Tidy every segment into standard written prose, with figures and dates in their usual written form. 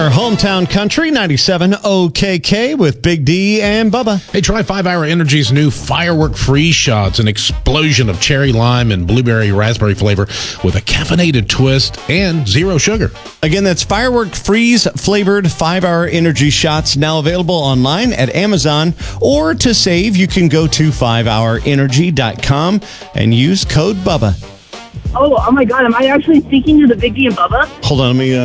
Your hometown country, 97 OKK with Big D and Bubba. Hey, try 5-Hour Energy's new Firework Freeze Shots, an explosion of cherry lime and blueberry raspberry flavor with a caffeinated twist and zero sugar. Again, that's Firework Freeze flavored 5-Hour Energy Shots, now available online at Amazon. Or to save, you can go to 5hourenergy.com and use code Bubba. Oh my God, am I actually speaking to the Big D and Bubba? Hold on, let me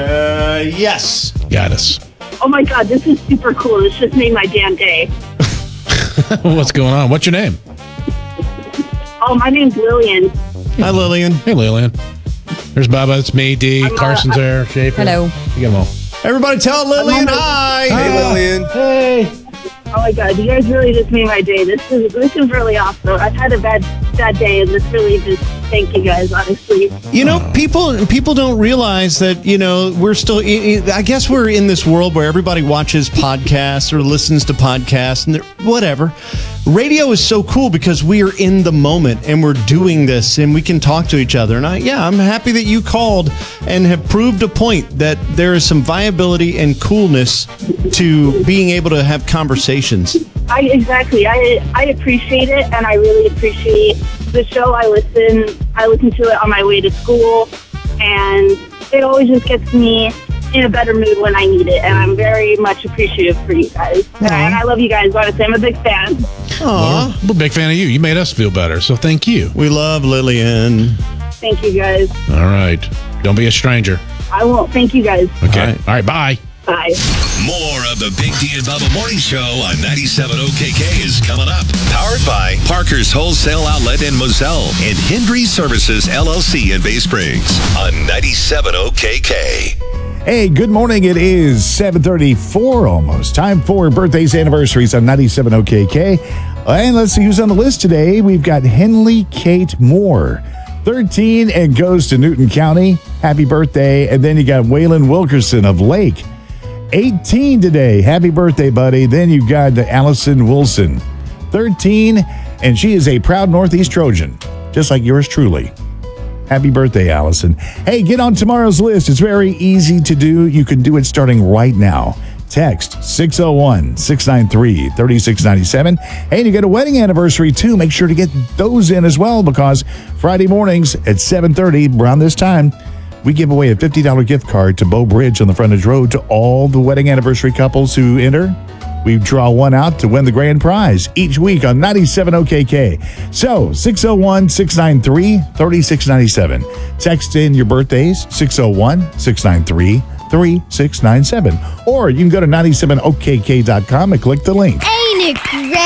yes. Got us. Oh my God, this is super cool. This just made my damn day. What's going on? What's your name? Oh, my name's Lillian. Hi, Lillian. Hey, Lillian. There's Bubba. It's me, D. Carson's there. Schaefer. Hello. You get them all. Everybody tell Lillian hi. Hey, Lillian. Hey. Oh my God, you guys really just made my day. This is really awesome. I've had a bad day, and this really just thank you guys, honestly. You know, people don't realize that, you know, we're still, I guess we're in this world where everybody watches podcasts or listens to podcasts and whatever. Radio is so cool because we are in the moment and we're doing this and we can talk to each other. And I'm happy that you called and have proved a point that there is some viability and coolness to being able to have conversations. Exactly. I appreciate it, and I really appreciate the show. I listen to it on my way to school, and it always just gets me in a better mood when I need it, and I'm very much appreciative for you guys. And I love you guys, honestly. I'm a big fan. Aw. We're a big fan of you. You made us feel better, so thank you. We love Lillian. Thank you guys. All right. Don't be a stranger. I won't. Thank you guys. Okay. All right. Bye. Bye. More of the Big D and Bubba Morning Show on 97 OKK is coming up. Powered by Parker's Wholesale Outlet in Moselle and Hendry Services LLC in Bay Springs on 97 OKK. Hey, good morning. It is 7:34 almost. Time for birthdays, anniversaries on 97 OKK. And let's see who's on the list today. We've got Henley Kate Moore, 13 and goes to Newton County. Happy birthday. And then you got Waylon Wilkerson of Lake, 18 today. Happy birthday, buddy. Then you've got Allison Wilson, 13, and she is a proud Northeast Trojan, just like yours truly. Happy birthday, Allison. Hey, get on tomorrow's list. It's very easy to do. You can do it starting right now. Text 601-693-3697. Hey, and you got a wedding anniversary, too. Make sure to get those in as well, because Friday mornings at 7:30, around this time, we give away a $50 gift card to Bow Bridge on the Frontage Road to all the wedding anniversary couples who enter. We draw one out to win the grand prize each week on 97 OKK. So, 601-693-3697. Text in your birthdays, 601-693-3697. Or you can go to 97okk.com and click the link. Ain't it